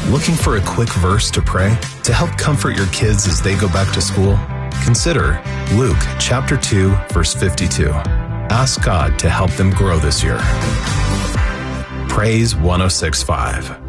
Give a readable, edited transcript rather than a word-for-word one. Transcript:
Looking for a quick verse to pray to help comfort your kids as they go back to school? Consider Luke chapter 2, verse 52. Ask God to help them grow this year. Praise 106.5.